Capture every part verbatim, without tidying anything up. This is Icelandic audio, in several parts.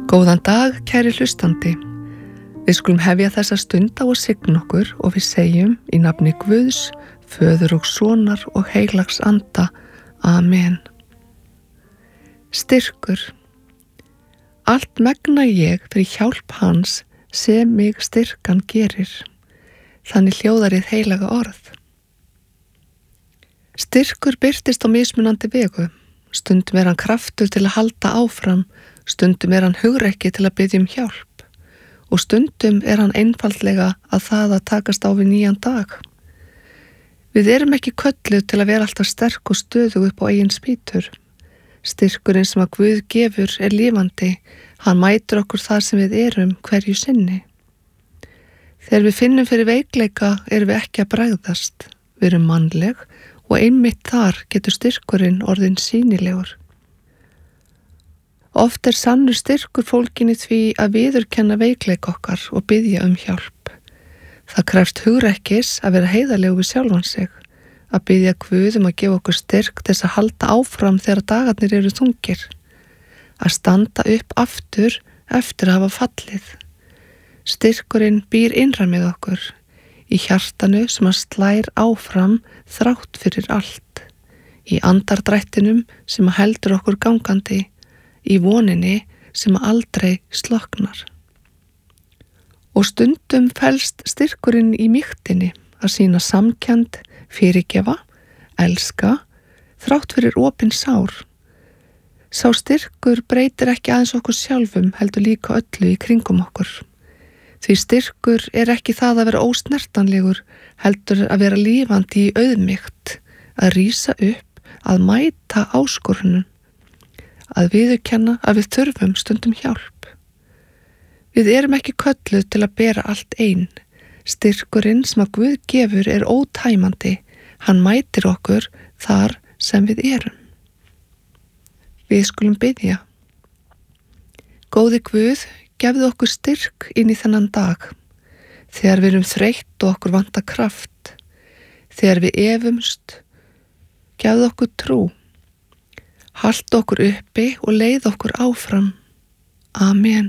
Góðan dag, kæri hlustandi. Við skulum hefja þessa stund á að signa okkur og við segjum í nafni Guðs, Föður og Sonar og heilags anda. Amen. Styrkur. Allt megna ég fyrir hjálp hans sem mig styrkan gerir. Þannig hljóðar hið heilaga orð. Styrkur birtist á mismunandi vegu. Stundum er hann kraftur til að halda áfram, stundum er hann hugrekki til að biðja um hjálp og stundum er hann einfaldlega að það að takast á við nýjan dag. Við erum ekki kölluð til að vera alltaf sterk og stöðug upp á eigin spýtur. Styrkurinn sem að Guð gefur er lifandi, hann mætir okkur þar sem við erum hverju sinni. Þegar við finnum fyrir veikleika erum við ekki að bregðast, við erum mannleg og einmitt þar getur styrkurinn orðinn sýnilegur. Oft er sannur styrkur fólginn í því að viðurkenna veikleik okkar og biðja um hjálp. Það krefst hugrekkis að vera heiðarlegur við sjálfan sig, að biðja Guð um að gefa okkur styrk til að halda áfram þegar dagarnir eru þungir, að standa upp aftur eftir að hafa fallið. Styrkurinn býr innra með okkur, í hjartanu sem að slær áfram þrátt fyrir allt, í andardrættinum sem að heldur okkur gangandi, í voninni sem að aldrei sloknar. Og stundum felst styrkurinn í mýktinni að sýna samkennd, fyrirgefa, elska, þrátt fyrir opin sár. Sá styrkur breytir ekki aðeins okkur sjálfum heldur líka öllu í kringum okkur. Því styrkur er ekki það að vera ósnertanlegur, heldur að vera lífandi í auðmýkt, að rísa upp, að mæta áskorunum, að viðurkenna að við þurfum stundum hjálp. Við erum ekki kölluð til að bera allt einn. Styrkurinn sem að Guð gefur er ótæmandi, hann mætir okkur þar sem við erum. Við skulum biðja. Góði Guð, gefðu okkur styrk inn í þennan dag, þegar við erum þreytt og okkur vantar kraft, þegar við efumst, gefðu okkur trú, haltu okkur uppi og leið okkur áfram. Amen.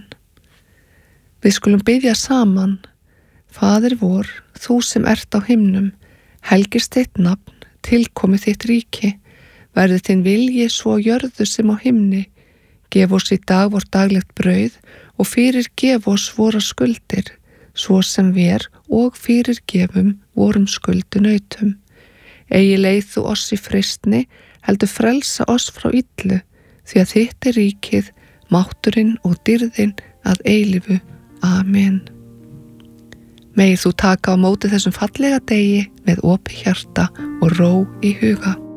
Við skulum biðja saman. Faðir vor, þú sem ert á himnum, helgist þitt nafn, tilkomi þitt ríki, verði þinn vilji svo á jörðu sem á himni, gef oss í dag vort daglegt brauð og fyrirgef oss vora skuldir, svo sem við og fyrirgefum vorum skuldunautum. Eigi leið þú oss í freistni, heldur frelsa oss frá illu, því að þitt er ríkið, mátturinn og dýrðin að eilífu. Amen. Megir þú taka á móti þessum fallega degi með opið hjarta og ró í huga.